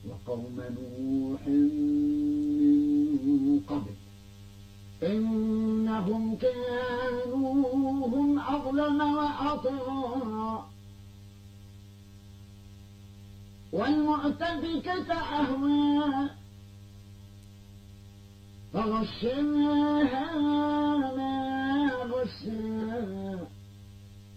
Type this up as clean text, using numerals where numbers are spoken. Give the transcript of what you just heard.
وقوم نوح من قبل إنهم كانوا هم أظلم وأطغى والمؤتفكة أهوى فغشناها ما غشا